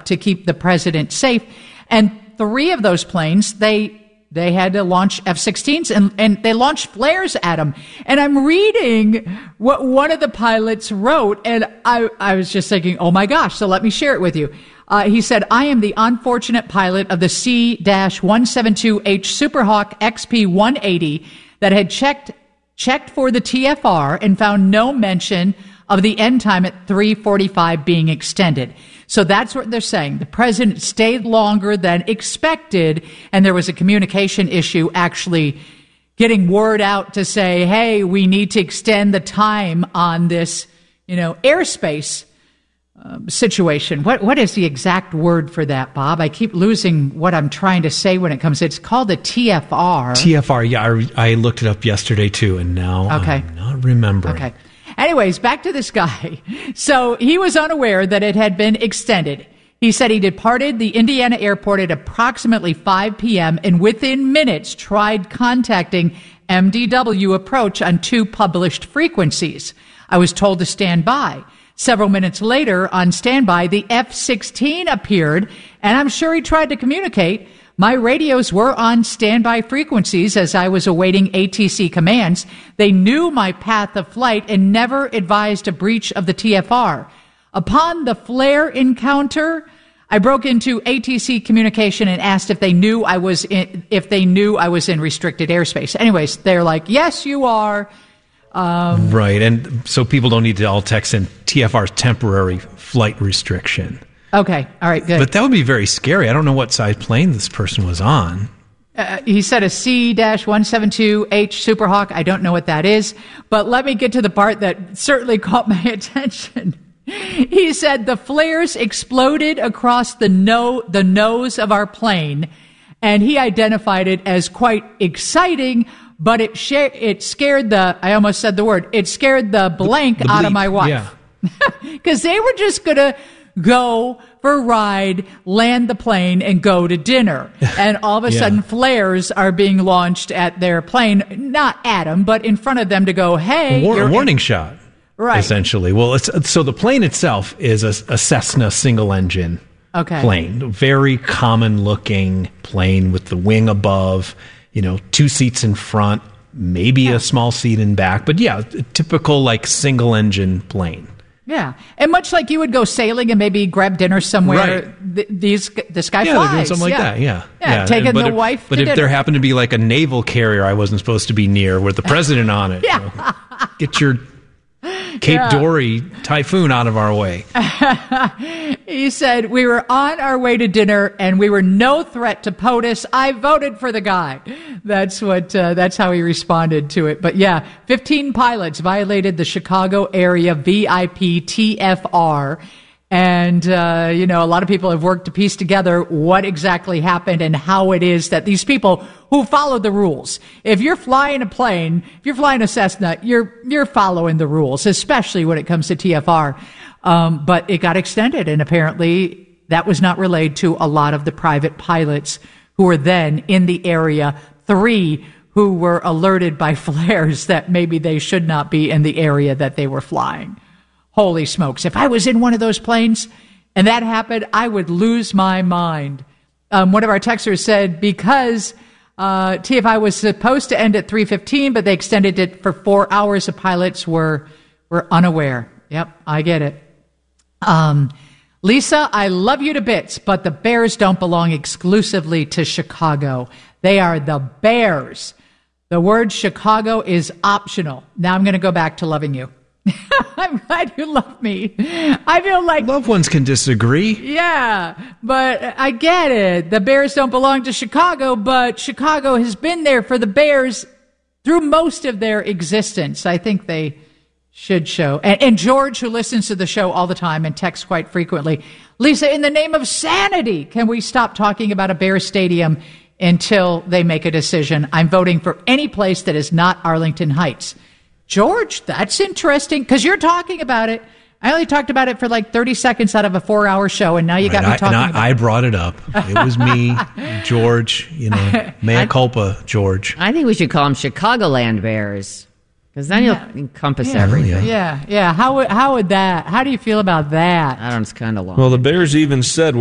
to keep the president safe. And 3 of those planes, they had to launch F-16s and they launched flares at them. And I'm reading what one of the pilots wrote, and I was just thinking, oh my gosh, so let me share it with you. He said, I am the unfortunate pilot of the C-172H Superhawk XP-180 that had checked for the TFR and found no mention of the end time at 3:45 being extended. So that's what they're saying. The president stayed longer than expected, and there was a communication issue actually getting word out to say, hey, we need to extend the time on this, airspace situation. What is the exact word for that, Bob? I keep losing what I'm trying to say when it comes. It's called a TFR. TFR, yeah. I looked it up yesterday, too, and now I'm not remembering. Okay. Anyways, back to this guy. So he was unaware that it had been extended. He said he departed the Indiana airport at approximately 5 p.m. and within minutes tried contacting MDW Approach on 2 published frequencies. I was told to stand by. Several minutes later, on standby, the F-16 appeared, and I'm sure he tried to communicate. My radios were on standby frequencies as I was awaiting ATC commands. They knew my path of flight and never advised a breach of the TFR. Upon the flare encounter, I broke into ATC communication and asked if they knew I was in restricted airspace. Anyways, they're like, yes, you are. Right, and so people don't need to all text in TFR's temporary flight restriction. Okay, all right, good. But that would be very scary. I don't know what size plane this person was on. He said a C-172H Superhawk. I don't know what that is, but let me get to the part that certainly caught my attention. He said the flares exploded across the nose of our plane, and he identified it as quite exciting, but it scared it scared the blank out of my wife. Because they were just going to go for a ride, land the plane, and go to dinner. And all of a sudden, flares are being launched at their plane, not at them, but in front of them to go, hey. A warning shot, right? Essentially. Well, so the plane itself is a Cessna single-engine plane. Very common-looking plane with the wing above, 2 seats in front, maybe a small seat in back. But yeah, a typical single-engine plane. Yeah, and much like you would go sailing and maybe grab dinner somewhere, right. This guy flies. They're doing something like that, yeah. Taking the wife But to if dinner. there happened to be a naval carrier I wasn't supposed to be near with the president on it, get your Cape Dory Typhoon out of our way. He said, we were on our way to dinner and we were no threat to POTUS. I voted for the guy. That's how he responded to it. But 15 pilots violated the Chicago area VIP TFR. And, a lot of people have worked to piece together what exactly happened and how it is that these people who followed the rules. If you're flying a plane, if you're flying a Cessna, you're following the rules, especially when it comes to TFR. But it got extended, and apparently that was not relayed to a lot of the private pilots who were then in the area. 3 who were alerted by flares that maybe they should not be in the area that they were flying. Holy smokes. If I was in one of those planes and that happened, I would lose my mind. One of our texters said because TFI was supposed to end at 3:15, but they extended it for 4 hours, the pilots were unaware. Yep, I get it. Lisa, I love you to bits, but the Bears don't belong exclusively to Chicago. They are the Bears. The word Chicago is optional. Now I'm going to go back to loving you. I'm glad you love me. I feel like loved ones can disagree. Yeah, but I get it. The Bears don't belong to Chicago, but Chicago has been there for the Bears through most of their existence. I think they should show. And George, who listens to the show all the time and texts quite frequently, Lisa, in the name of sanity, can we stop talking about a Bears stadium until they make a decision? I'm voting for any place that is not Arlington Heights. George, that's interesting, because you're talking about it. I only talked about it for 30 seconds out of a 4-hour show, and now you got me talking about it. I brought it up. It was me, George, mea culpa, George. I think we should call them Chicagoland Bears, because then you'll encompass everything. Yeah. How do you feel about that? I don't know, it's kind of long. Well, the Bears even said